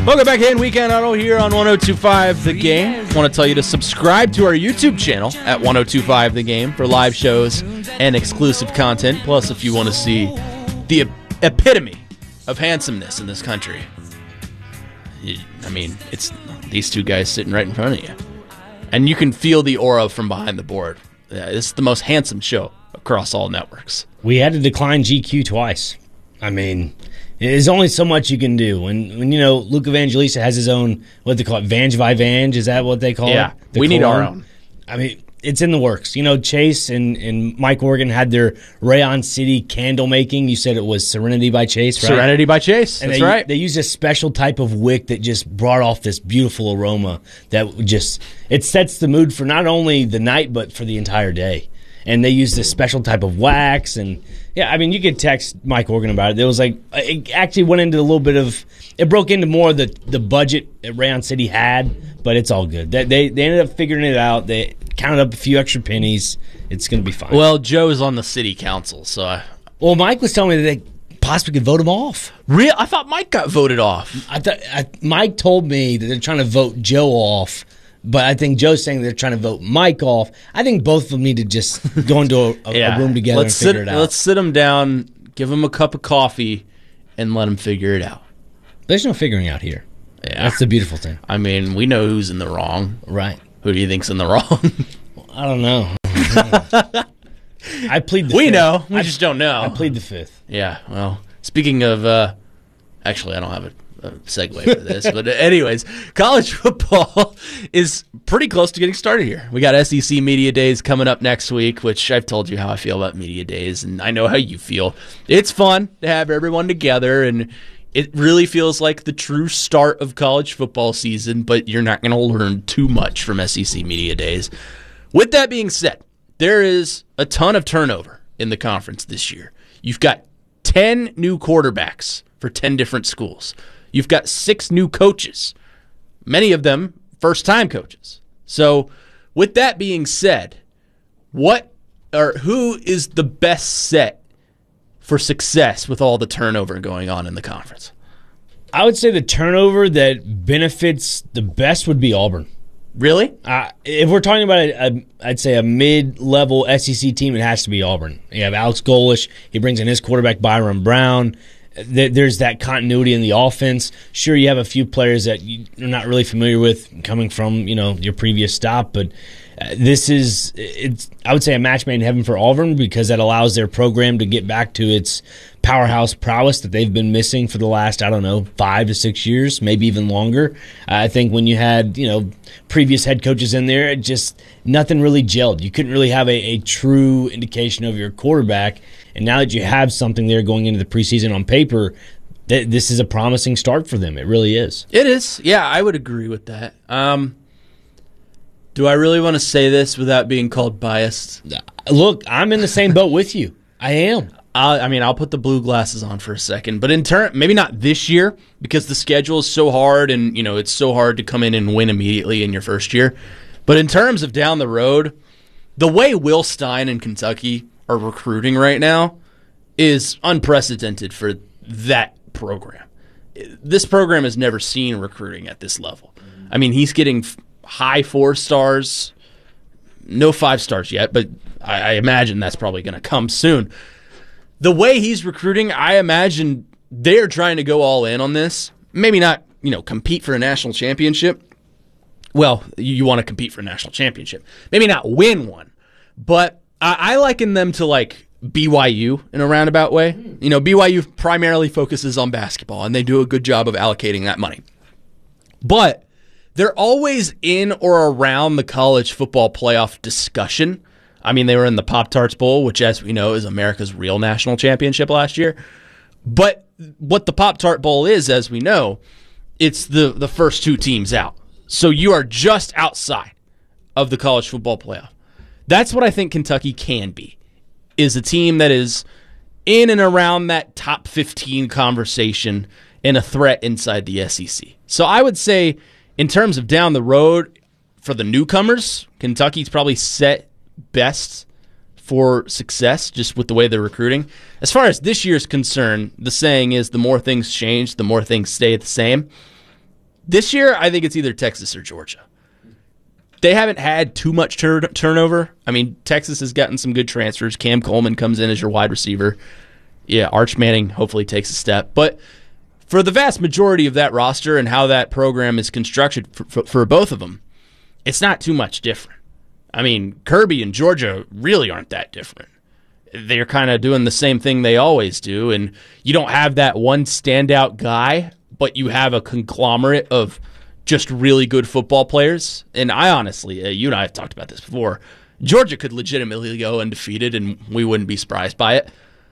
Welcome back in Weekend Auto here on 102.5 The Game. I want to tell you to subscribe to our YouTube channel at 102.5 The Game for live shows and exclusive content. Plus, if you want to see the epitome of handsomeness in this country, I mean, it's these two guys sitting right in front of you. And you can feel the aura from behind the board. This is the most handsome show across all networks. We had to decline GQ twice. I mean, there's only so much you can do. When you know, Luke Evangelista has his own, what they call it, Vange by Vange, is that what they call it? Yeah, we need our own. I mean, it's in the works. You know, Chase and Mike Organ had their Rayon City candle making. You said it was Serenity by Chase, right? Serenity by Chase, that's right. They used a special type of wick that just brought off this beautiful aroma that just, it sets the mood for not only the night, but for the entire day. And they used this special type of wax. And, yeah, I mean, you could text Mike Organ about it. It was like, it actually went into a little bit of, it broke into more of the budget that Rayon City had, but it's all good. They ended up figuring it out. They counted up a few extra pennies. It's going to be fine. Well, Joe's on the city council, so Well, Mike was telling me that they possibly could vote him off. Really? I thought Mike got voted off. Mike told me that they're trying to vote Joe off, but I think Joe's saying they're trying to vote Mike off. I think both of them need to just go into a room together and figure it out. Let's sit them down, give them a cup of coffee, and let them figure it out. There's no figuring out here. Yeah. That's the beautiful thing. I mean, we know who's in the wrong. Right. Who do you think's in the wrong? I don't know. I plead the fifth. We know. We just don't know. I plead the fifth. Yeah, well, speaking of, actually, I don't have a segue for this, but anyways, college football is pretty close to getting started here. We got SEC Media Days coming up next week, which I've told you how I feel about Media Days, and I know how you feel. It's fun to have everyone together, and it really feels like the true start of college football season, but you're not going to learn too much from SEC Media Days. With that being said, there is a ton of turnover in the conference this year. You've got 10 new quarterbacks for 10 different schools. You've got 6 new coaches, many of them first-time coaches. So with that being said, who is the best set for success with all the turnover going on in the conference? I would say the turnover that benefits the best would be Auburn. Really? If we're talking about, I'd say a mid-level SEC team, it has to be Auburn. You have Alex Golesh. He brings in his quarterback, Byron Brown. There's that continuity in the offense. Sure, you have a few players that you're not really familiar with coming from, your previous stop, but it's I would say a match made in heaven for Auburn because that allows their program to get back to its powerhouse prowess that they've been missing for the last, 5 to 6 years, maybe even longer. I think when you had, previous head coaches in there, it just nothing really gelled. You couldn't really have a true indication of your quarterback. And now that you have something there going into the preseason on paper, this is a promising start for them. It really is. It is. Yeah, I would agree with that. Do I really want to say this without being called biased? Look, I'm in the same boat with you. I am. I'll put the blue glasses on for a second. But maybe not this year because the schedule is so hard and, it's so hard to come in and win immediately in your first year. But in terms of down the road, the way Will Stein and Kentucky are recruiting right now is unprecedented for that program. This program has never seen recruiting at this level. I mean, he's getting high 4 stars, no 5 stars yet, but I imagine that's probably going to come soon. The way he's recruiting, I imagine they're trying to go all in on this. Maybe not, compete for a national championship. Well, you want to compete for a national championship. Maybe not win one, but I liken them to like BYU in a roundabout way. BYU primarily focuses on basketball, and they do a good job of allocating that money. But they're always in or around the college football playoff discussion. I mean, they were in the Pop-Tarts Bowl, which, as we know, is America's real national championship last year. But what the Pop-Tart Bowl is, as we know, it's the first 2 teams out. So you are just outside of the college football playoff. That's what I think Kentucky can be, is a team that is in and around that top 15 conversation and a threat inside the SEC. So I would say, in terms of down the road, for the newcomers, Kentucky's probably set best for success just with the way they're recruiting. As far as this year's concerned, the saying is the more things change, the more things stay the same. This year, I think it's either Texas or Georgia. They haven't had too much turnover. I mean, Texas has gotten some good transfers. Cam Coleman comes in as your wide receiver. Yeah, Arch Manning hopefully takes a step. But for the vast majority of that roster and how that program is constructed for both of them, it's not too much different. I mean, Kirby and Georgia really aren't that different. They're kind of doing the same thing they always do, and you don't have that one standout guy, but you have a conglomerate of just really good football players. And I honestly, you and I have talked about this before, Georgia could legitimately go undefeated, and we wouldn't be surprised by it.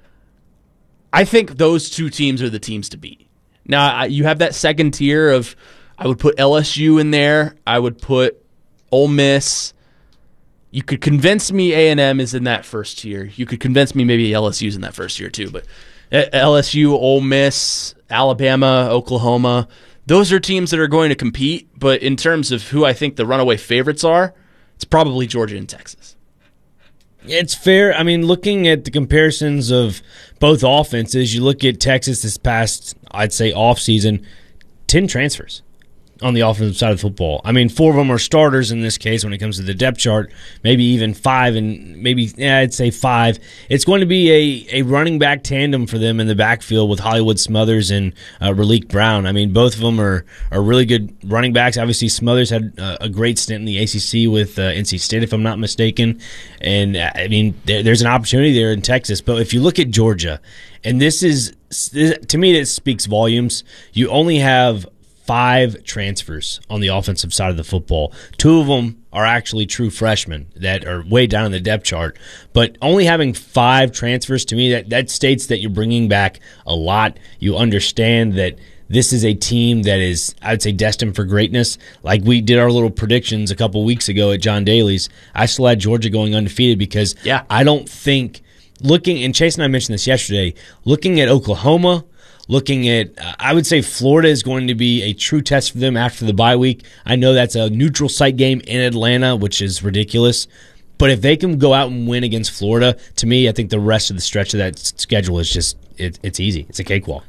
I think those two teams are the teams to beat. Now, you have that second tier of, I would put LSU in there. I would put Ole Miss. You could convince me A&M is in that first tier. You could convince me maybe LSU's in that first tier too. But LSU, Ole Miss, Alabama, Oklahoma, those are teams that are going to compete. But in terms of who I think the runaway favorites are, it's probably Georgia and Texas. It's fair. I mean, looking at the comparisons of both offenses, you look at Texas this past, I'd say, offseason, 10 transfers on the offensive side of football. I mean, 4 of them are starters in this case when it comes to the depth chart, maybe even 5, and maybe, I'd say 5. It's going to be a running back tandem for them in the backfield with Hollywood Smothers and Raleek Brown. I mean, both of them are really good running backs. Obviously, Smothers had a great stint in the ACC with NC State, if I'm not mistaken. And, I mean, there's an opportunity there in Texas. But if you look at Georgia, and to me, this speaks volumes. You only have 5 transfers on the offensive side of the football. 2 of them are actually true freshmen that are way down in the depth chart. But only having 5 transfers, to me, that states that you're bringing back a lot. You understand that this is a team that is, I would say, destined for greatness. Like we did our little predictions a couple weeks ago at John Daly's, I still had Georgia going undefeated because I don't think, and Chase and I mentioned this yesterday, looking at Oklahoma, looking at, I would say Florida is going to be a true test for them after the bye week. I know that's a neutral site game in Atlanta, which is ridiculous. But if they can go out and win against Florida, to me, I think the rest of the stretch of that schedule is just, it's easy. It's a cakewalk.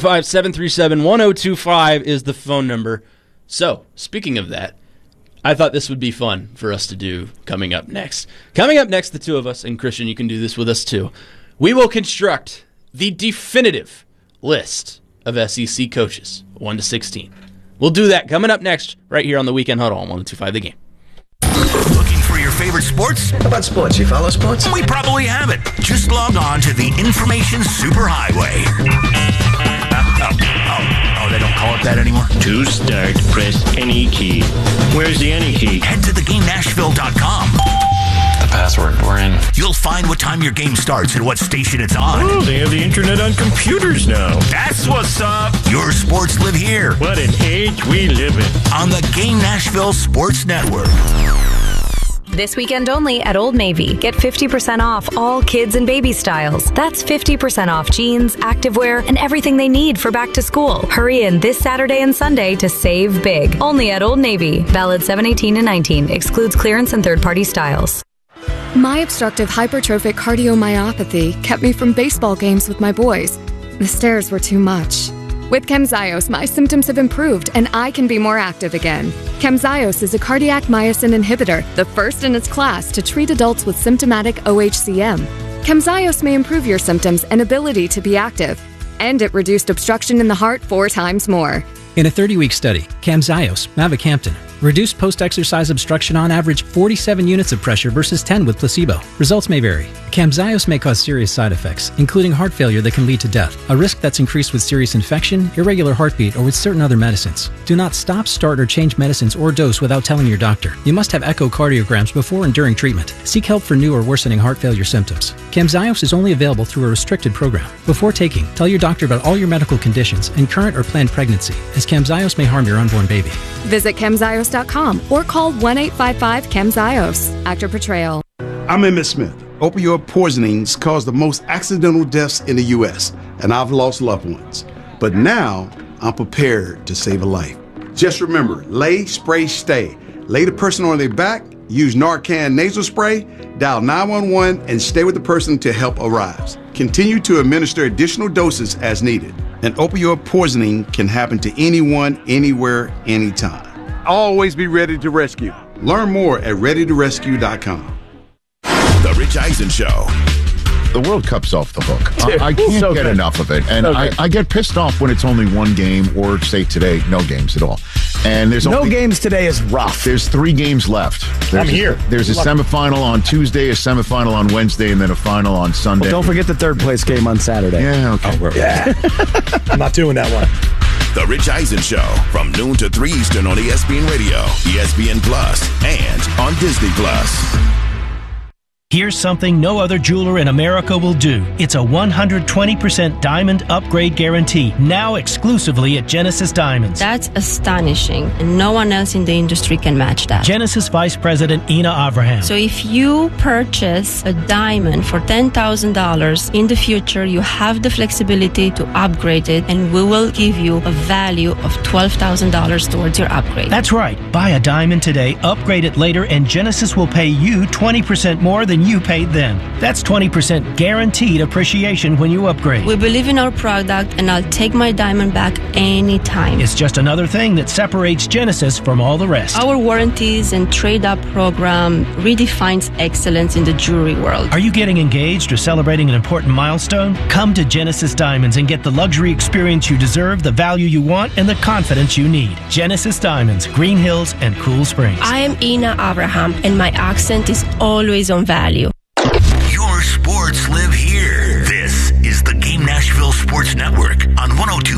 615-737-1025 is the phone number. So, speaking of that, I thought this would be fun for us to do coming up next. Coming up next, the two of us, and Christian, you can do this with us too. We will construct the definitive list of SEC coaches, 1 to 16. We'll do that coming up next, right here on the Weekend Huddle on 102.5 The Game. Looking for your favorite sports? How about sports? You follow sports? We probably have it. Just log on to the Information Superhighway. Oh, they don't call it that anymore? To start, press any key. Where's the any key? Head to theGameNashville.com. The password. We're in. You'll find what time your game starts and what station it's on. Oh, they have the internet on computers now. That's what's up. Your sports live here. What an age we live in. On the Game Nashville Sports Network. This weekend only at Old Navy. Get 50% off all kids and baby styles. That's 50% off jeans, activewear, and everything they need for back to school. Hurry in this Saturday and Sunday to save big. Only at Old Navy. Valid 7/18/19. Excludes clearance and third-party styles. My obstructive hypertrophic cardiomyopathy kept me from baseball games with my boys. The stairs were too much. With Camzyos, my symptoms have improved and I can be more active again. Camzyos is a cardiac myosin inhibitor, the first in its class to treat adults with symptomatic OHCM. Camzyos may improve your symptoms and ability to be active, and it reduced obstruction in the heart 4 times more. In a 30-week study, Camzyos, mavacamten, reduced post-exercise obstruction on average 47 units of pressure versus 10 with placebo. Results may vary. Camzyos may cause serious side effects, including heart failure that can lead to death, a risk that's increased with serious infection, irregular heartbeat, or with certain other medicines. Do not stop, start, or change medicines or dose without telling your doctor. You must have echocardiograms before and during treatment. Seek help for new or worsening heart failure symptoms. Camzyos is only available through a restricted program. Before taking, tell your doctor about all your medical conditions and current or planned pregnancy, as Camzyos may harm your unborn baby. Visit Camzyos.com or call 1-855-CAMZYOS. Actor Portrayal. I'm Emmett Smith. Opioid poisonings cause the most accidental deaths in the U.S., and I've lost loved ones. But now, I'm prepared to save a life. Just remember, lay, spray, stay. Lay the person on their back, use Narcan nasal spray, dial 911, and stay with the person till help arrives. Continue to administer additional doses as needed. And opioid poisoning can happen to anyone, anywhere, anytime. Always be ready to rescue. Learn more at readytorescue.com. The Rich Eisen Show. The World Cup's off the hook. I can't get enough of it. And I get pissed off when it's only one game, or say today, no games at all. And there's no games today is rough. There's 3 games left. I'm here. There's a semifinal on Tuesday, a semifinal on Wednesday, and then a final on Sunday. Well, don't forget the third place game on Saturday. Yeah, okay. I'm not doing that one. The Rich Eisen Show from noon to 3 Eastern on ESPN Radio, ESPN Plus, and on Disney Plus. Here's something no other jeweler in America will do. It's a 120% diamond upgrade guarantee, now exclusively at Genesis Diamonds. That's astonishing, and no one else in the industry can match that. Genesis Vice President Ina Avraham. So if you purchase a diamond for $10,000, in the future you have the flexibility to upgrade it, and we will give you a value of $12,000 towards your upgrade. That's right. Buy a diamond today, upgrade it later, and Genesis will pay you 20% more than you paid them. That's 20% guaranteed appreciation when you upgrade. We believe in our product, and I'll take my diamond back anytime. It's just another thing that separates Genesis from all the rest. Our warranties and trade-up program redefines excellence in the jewelry world. Are you getting engaged or celebrating an important milestone? Come to Genesis Diamonds and get the luxury experience you deserve, the value you want, and the confidence you need. Genesis Diamonds, Green Hills, and Cool Springs. I am Ina Avraham, and my accent is always on value. Your sports live here. This is the Game Nashville Sports Network on 102.